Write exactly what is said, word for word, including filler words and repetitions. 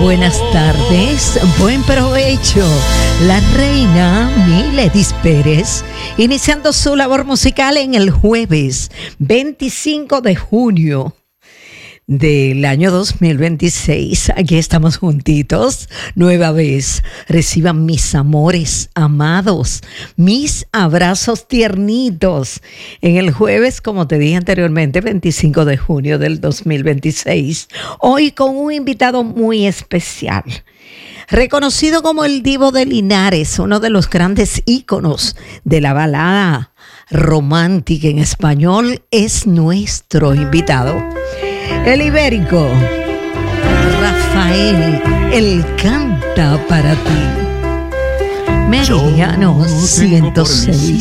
buenas tardes, buen provecho. La reina Miledis Pérez, iniciando su labor musical en el jueves veinticinco de junio del año dos mil veintiséis. Aquí estamos juntitos nueva vez. Reciban mis amores amados, mis abrazos tiernitos en el jueves, como te dije anteriormente, veinticinco de junio del dos mil veintiséis. Hoy con un invitado muy especial, reconocido como el Divo de Linares, uno de los grandes íconos de la balada romántica en español, es nuestro invitado. El ibérico Rafael, él canta para ti. Meridiano ciento seis